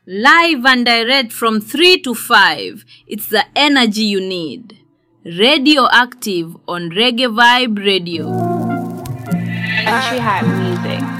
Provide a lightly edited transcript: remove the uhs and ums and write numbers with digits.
Live and direct from 3 to 5. It's the energy you need. Radioactive on Reggae Vibe Radio. Entry Hype Music.